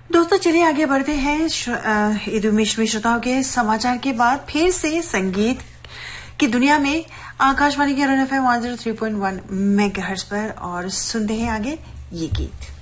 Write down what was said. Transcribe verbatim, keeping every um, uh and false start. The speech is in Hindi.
दोस्तों चलिए आगे बढ़ते हैं ईद उमेश में श्रोताओं के समाचार के बाद फिर से संगीत की दुनिया में आकाशवाणी के run F M one zero three point one megahertz पर और सुनते हैं आगे ये गीत।